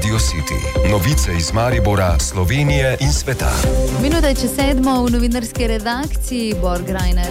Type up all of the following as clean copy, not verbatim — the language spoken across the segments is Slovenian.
Radio City. Novice iz Maribora, Slovenije in sveta. Minuta je čez 7 v novinarski redakciji, Borg Reiner.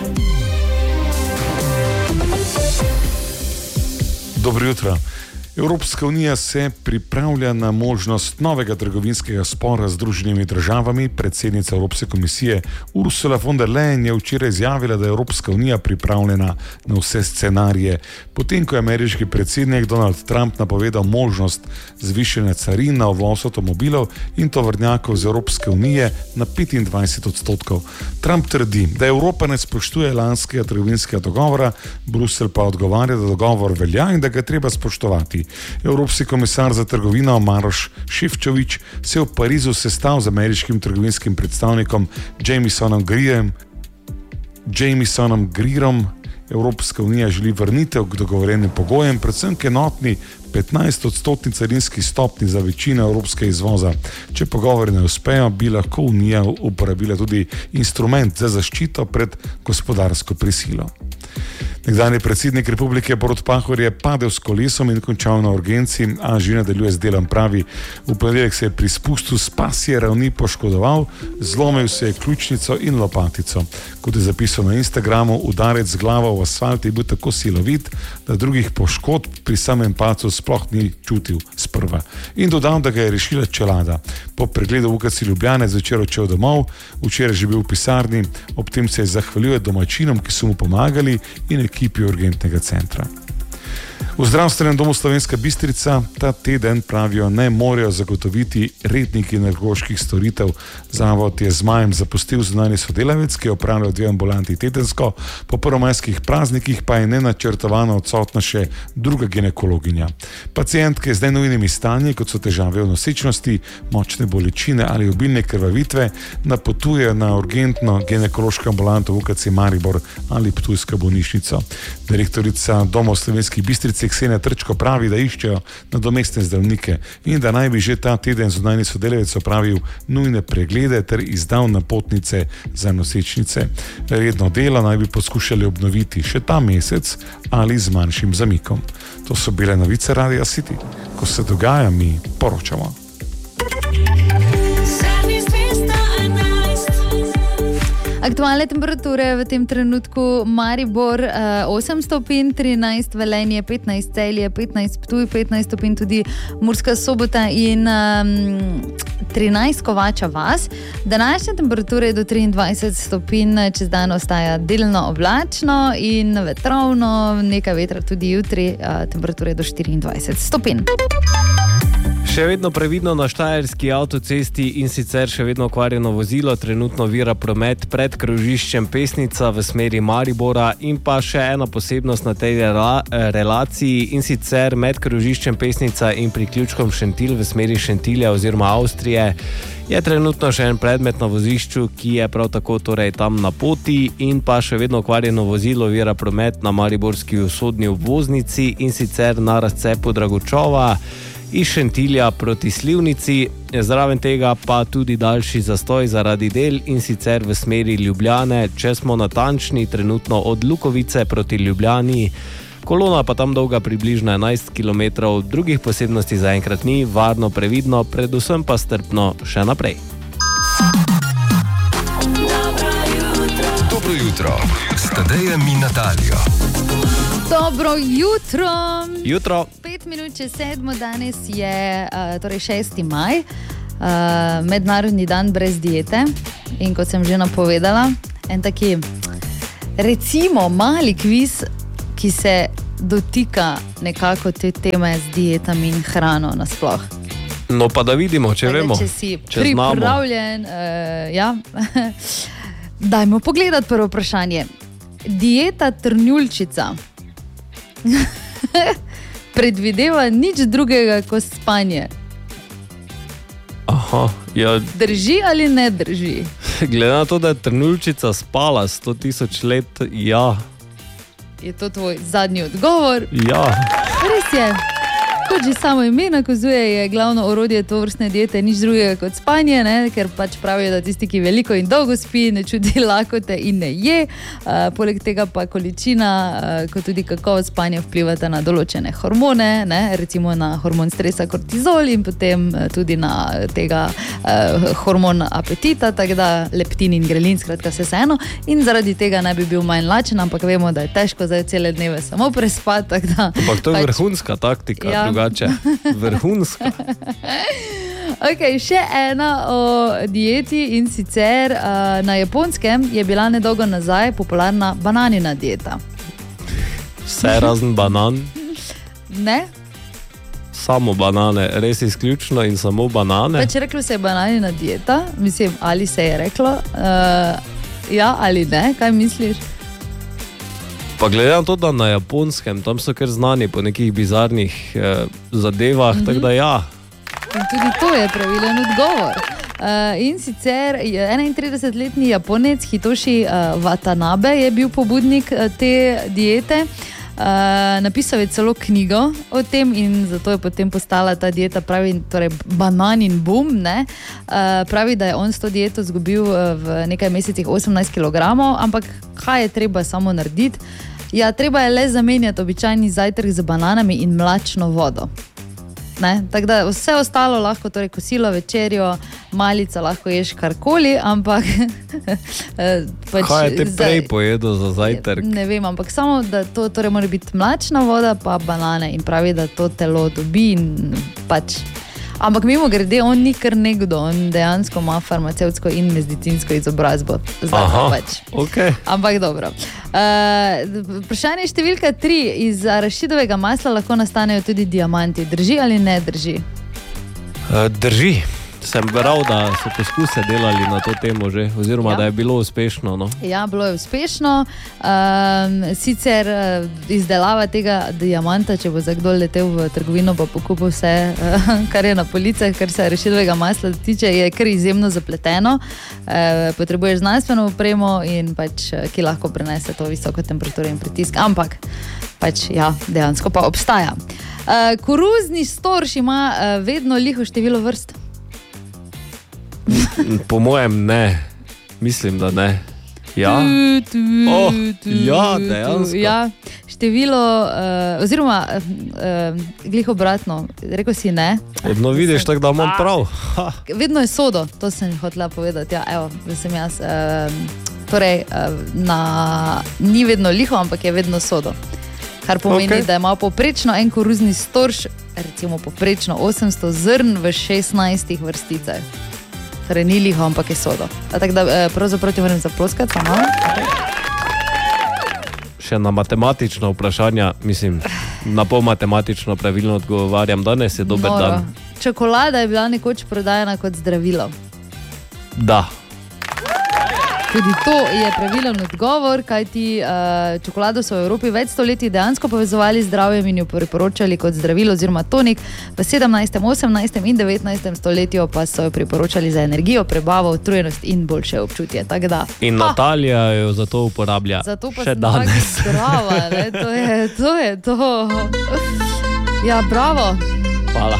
Dobro jutro. Evropska unija se pripravlja na možnost novega trgovinskega spora z Združenimi državami. Predsednica Evropske komisije Ursula von der Leyen je včeraj izjavila, da je Evropska unija pripravljena na vse scenarije. Potem, ko je ameriški predsednik Donald Trump napovedal možnost zvišanja carin na uvoz avtomobilov in tovornjakov z Evropske unije na 25%. Trump trdi, da Evropa ne spoštuje lanskega trgovinskega dogovora, Bruselj pa odgovarja, da dogovor velja in da ga treba spoštovati. Evropski komisar za trgovino Maroš Šefčovič se je v Parizu sestal z ameriškim trgovinskim predstavnikom Jamesonom Greerom. Evropska unija želi vrnitev k dogovorenim pogojem, predvsem k enotni 15% carinski stopni za večino evropskega izvoza. Če pogovori ne uspejo, bi lahko unija uporabila tudi instrument za zaščito pred gospodarsko prisilo. Nekdanji predsednik republike Borut Pahor je padel s kolesom in končal na urgenci, a že nadaljuje z delom, pravi. V ponedeljek se je pri spustu s pasje ravni poškodoval, zlomil se je ključnico in lopatico. Kot je zapisal na Instagramu, udarec z glavo v asfalt je bil tako silovit, da drugih poškodb pri samem padcu sploh ni čutil sprva. In dodal, da ga je rešila čelada. Po pregledu v UKC Ljubljane zvečer odšel domov, včeraj že bil v pisarni, ob tem se je zahvaljuje domačinom, ki so mu pomagali, in ekipi urgentnega centra. V zdravstvenem domu Slovenska Bistrica ta teden, pravijo, ne morejo zagotoviti rednih ginekoloških storitev. Zavod je z majem zapustil zunanji sodelavec, ki je opravljal 2 ambulanti tedensko, po prvomajskih praznikih pa je nenačrtovano odsotna še druga ginekologinja. Pacientke z nenujnimi stanji, kot so težave v nosečnosti, močne bolečine ali obilne krvavitve, napotujejo na urgentno ginekološko ambulanto v UKC Maribor ali Ptujsko bolnišnico. Direktorica Doma v Slovenski Bistrici Ksenija Trčko pravi, da iščejo nadomestne zdravnike in da naj bi že ta teden zunanji sodelavec opravil nujne preglede ter izdal napotnice za nosečnice. Redno delo naj bi poskušali obnoviti še ta mesec ali z manjšim zamikom. To so bile novice Radia City. Ko se dogaja, mi poročamo. Aktualne temperature v tem trenutku: Maribor 8 stopinj, 13 Velenje, 15 Celje, 15 Ptuj, 15 stopinj tudi Murska Sobota in 13 Kovača vas. Današnje temperature do 23 stopinj, čez dan ostaja delno oblačno in vetrovno, nekaj vetra tudi jutri, temperature do 24 stopinj. Še vedno previdno na štajerski avtocesti, in sicer še vedno okvarjeno vozilo trenutno ovira promet pred krožiščem Pesnica v smeri Maribora, in pa še ena posebnost na tej relaciji, in sicer med krožiščem Pesnica in priključkom Šentilj v smeri Šentilja oziroma Avstrije je trenutno še en predmet na vozišču, ki je prav tako torej tam na poti, in pa še vedno okvarjeno vozilo ovira promet na mariborski vzhodni obvoznici, in sicer na razcepu Dragočova iz Šentilja proti Slivnici, zraven tega pa tudi daljši zastoj zaradi del, in sicer v smeri Ljubljane, če smo natančni, trenutno od Lukovice proti Ljubljani. Kolona pa tam dolga približno 11 km, drugih posebnosti zaenkrat ni, varno, previdno, predvsem pa strpno še naprej. Dobro jutro s Tadejem in Natalijo. Dobro jutro. Jutro. 5 minut čez 7, danes je torej 6. maj, mednarodni dan brez diete, in kot sem že napovedala, en taki, recimo, mali kviz, ki se dotika nekako te teme z dietami in hrano nasploh. No pa da vidimo, če vemo, če si pripravljen, ja. Dajmo pogledati prvo vprašanje. Dieta trnjulčica predvideva nič drugega kot spanje. Aha, ja. Drži ali ne drži? Glede na to, da je trnulčica spala 100.000 let, ja. Je to tvoj zadnji odgovor? Ja. Res je. Kot kot že samo ime nakazuje, je glavno orodje tovrstne diete nič drugega kot spanje, ne? Ker pač pravijo, da tisti, ki veliko in dolgo spi, ne čuti lakote in ne je. Poleg tega pa količina, kot tudi kakovost spanja vplivata na določene hormone, ne? Recimo na hormon stresa kortizol in potem tudi na tega hormon apetita, tako da leptin in grelin, skratka vseeno. In zaradi tega ne bi bil manj lačen, ampak vemo, da je težko zdaj cele dneve samo prespati. Ampak to je vrhunska taktika, ja. Drugače. Vrhunska. Ok, še ena o dieti in sicer na Japonskem je bila nedolgo nazaj popularna bananina dieta. Vse razen banan? Ne? Samo banane, res izključno in samo banane? Pač reklo se je bananina dieta, mislim, ali se je reklo, ja ali ne, kaj misliš? Pa glede na to, da na Japonskem, tam so kar znani po nekih bizarnih zadevah, tako da ja. In tudi to je pravilen odgovor. In sicer 31-letni Japonec Hitoshi Watanabe je bil pobudnik te diete. Napisal je celo knjigo o tem in zato je potem postala ta dieta pravi, torej bananin boom, ne? Pravi, da je on s to dieto zgubil v nekaj mesecih 18 kg, ampak kaj je treba samo narediti? Ja, treba je le zamenjati običajni zajtrk z bananami in mlačno vodo. Ne? Tako da vse ostalo lahko, torej kosilo, večerjo, malica, lahko ješ karkoli, ampak pač kaj je te prej pojedel za zajtrk? Ne vem, ampak samo, da to torej mora biti mlačna voda pa banane in pravi, da to telo dobi in pač. Ampak mimo grede, on ni kar nekdo, on dejansko ima farmacevtsko in medicinsko izobrazbo. Aha, pač. Okay. Ampak dobro. Vprašanje številka 3. Iz arašidovega masla lahko nastanejo tudi diamanti. Drži ali ne drži? Drži. Sem bral, da so poskuse delali na to temo že, oziroma da je bilo uspešno. No? Ja, bilo je uspešno. Sicer izdelava tega diamanta, če bo za kdo letel v trgovino pa pokupil vse, kar je na policah, kar se arašidovega masla tiče, je kar izjemno zapleteno. Potrebuješ znanstveno opremo in pač, ki lahko prenese to visoko temperaturo in pritisk. Ampak pač, ja, dejansko pa obstaja. Koruzni storž ima vedno liho število vrst. Po mojem ne, mislim, da ne. Ja, ja, dejansko. Ja, število, oziroma glih obratno, rekel si ne. No, vidiš tako, da imam prav. Vedno je sodo, to sem hotela povedati. Ja, evo, da sem jaz. Torej, ni vedno liho, ampak je vedno sodo. Kar pomeni, da ima poprečno en koruzni storž, recimo poprečno 800 zrn v 16 vrsticah. Torej ni liho, ampak je sodo. Tako da pravzaprav ti moram zaploskati samo. Še na matematično vprašanje, mislim, na pol matematično pravilno odgovarjam. Danes je dober dan. Čokolada je bila nekoč prodajana kot zdravilo. Da. Tudi to je pravilen odgovor, kajti čokolado so v Evropi več stoletij dejansko povezovali z zdravjem in jo priporočali kot zdravilo oziroma tonik. V 17., 18. in 19. stoletju pa so jo priporočali za energijo, prebavo, utrujenost in boljše občutje. In Natalija jo zato uporablja zato pa še danes. Zdrava, ne? To je to. Ja, bravo. Hvala.